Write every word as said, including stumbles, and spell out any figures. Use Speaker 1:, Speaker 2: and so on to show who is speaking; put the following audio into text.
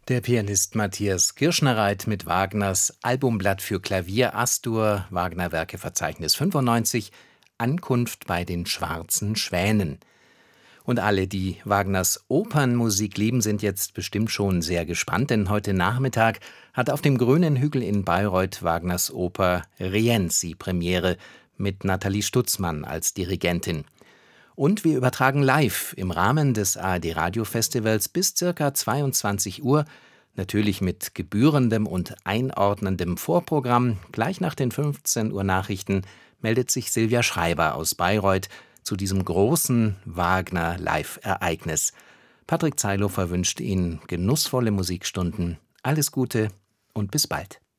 Speaker 1: Der Pianist Matthias Kirschnereit mit Wagners Albumblatt für Klavier As-Dur, Wagner-Werke-Verzeichnis fünfundneunzig, Ankunft bei den schwarzen Schwänen. Und alle, die Wagners Opernmusik lieben, sind jetzt bestimmt schon sehr gespannt, denn heute Nachmittag hat auf dem Grünen Hügel in Bayreuth Wagners Oper Rienzi Premiere mit Nathalie Stutzmann als Dirigentin. Und wir übertragen live im Rahmen des A R D-Radiofestivals bis ca. zweiundzwanzig Uhr, natürlich mit gebührendem und einordnendem Vorprogramm. Gleich nach den fünfzehn Uhr Nachrichten meldet sich Silvia Schreiber aus Bayreuth zu diesem großen Wagner-Live-Ereignis. Patrick Zeilhofer wünscht Ihnen genussvolle Musikstunden. Alles Gute und bis bald.